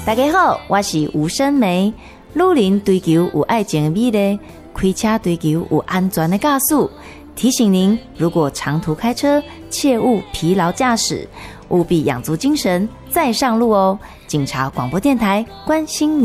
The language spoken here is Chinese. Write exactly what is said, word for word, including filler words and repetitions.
大家好，我是吴声梅。女人追求有爱情的美丽，开车追求有安全的驾驶。提醒您，如果长途开车，切勿疲劳驾驶，务必养足精神再上路哦。警察广播电台关心你。